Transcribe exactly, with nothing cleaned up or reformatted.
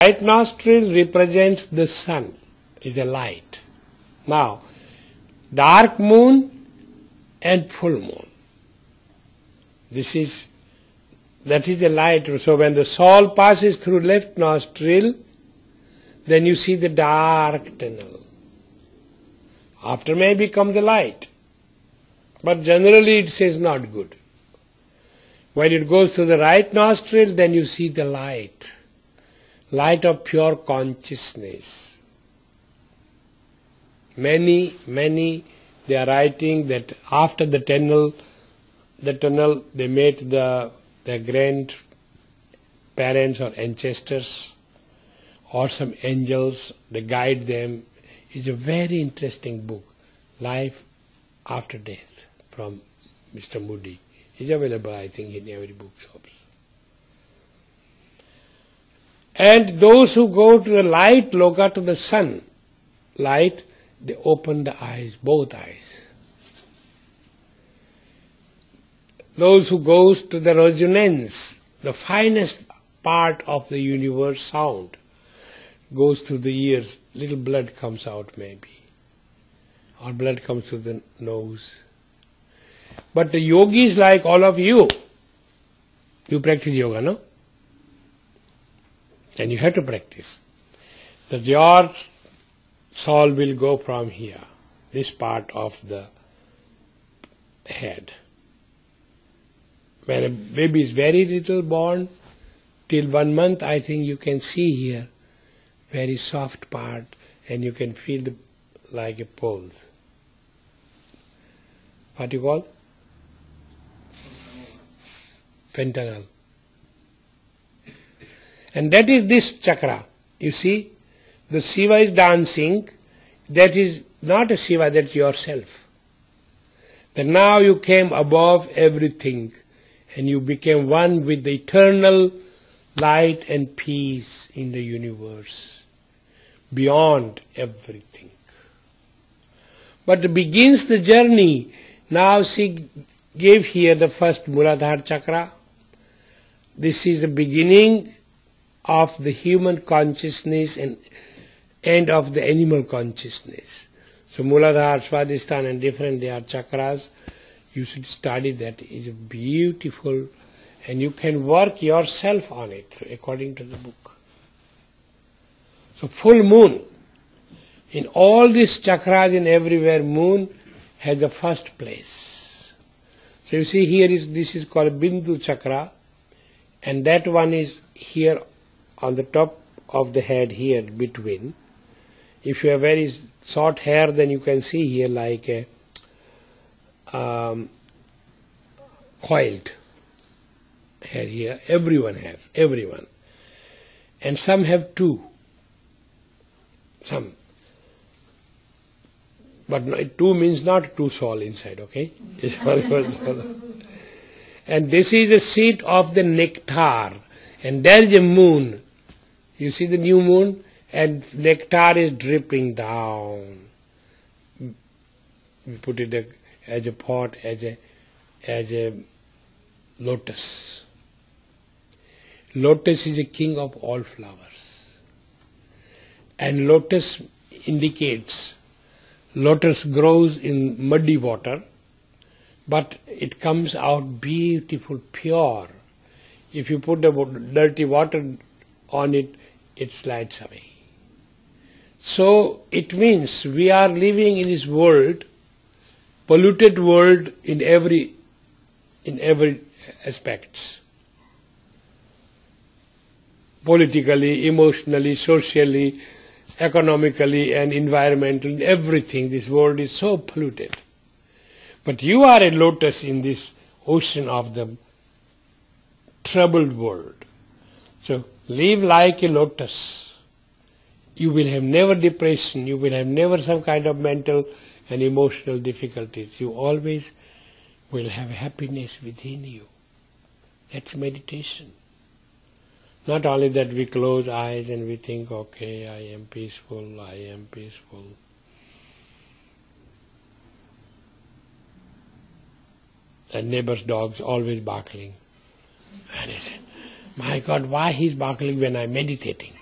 Right nostril represents the sun, is a light. Now, dark moon and full moon. This is, that is the light. So when the soul passes through left nostril, then you see the dark tunnel. After may become the light. But generally it says not good. When it goes to the right nostril, then you see the light. Light of pure consciousness. Many, many, they are writing that after the tunnel, the tunnel, they met the their grandparents or ancestors or some angels, they guide them. It's a very interesting book, Life After Death, from Mister Moody. It's available, I think, in every bookshop. And those who go to the light loka, to the sun, light, they open the eyes, both eyes. Those who goes to the resonance, the finest part of the universe, sound, goes through the ears, little blood comes out maybe, or blood comes through the nose. But the yogis like all of you, you practice yoga, no? And you have to practice. That your soul will go from here, this part of the head. When a baby is very little born, till one month, I think you can see here, very soft part, and you can feel the, like a pulse. What you call? Fentanyl. And that is this chakra. You see, the Shiva is dancing. That is not a Shiva, that's yourself. That now you came above everything and you became one with the eternal light and peace in the universe, beyond everything. But begins the journey. Now she gave here the first Muladhara chakra. This is the beginning of the human consciousness and end of the animal consciousness. So Muladhara, Swadhisthana and different they are chakras. You should study that. It's beautiful and you can work yourself on it according to the book. So full moon. In all these chakras and everywhere, moon has the first place. So you see here is this is called Bindu chakra, and that one is here on the top of the head here between. If you have very short hair, then you can see here like a um, coiled hair here. Everyone has, everyone. And some have two. Some. But no, two means not two soul inside, okay? It's one soul. And this is the seat of the nectar. And there is a moon. You see the new moon? And nectar is dripping down. We put it as a pot, as a, as a lotus. Lotus is a king of all flowers. And lotus indicates, lotus grows in muddy water, but it comes out beautiful, pure. If you put the dirty water on it, it slides away. So it means we are living in this world, polluted world in every in every aspects. Politically, emotionally, socially, economically and environmentally, everything, this world is so polluted. But you are a lotus in this ocean of the troubled world. So live like a lotus. You will have never depression, you will have never some kind of mental and emotional difficulties. You always will have happiness within you. That's meditation. Not only that we close eyes and we think, okay, I am peaceful, I am peaceful. And neighbor's dog's always barking. And he said, my God, why he's barking when I'm meditating?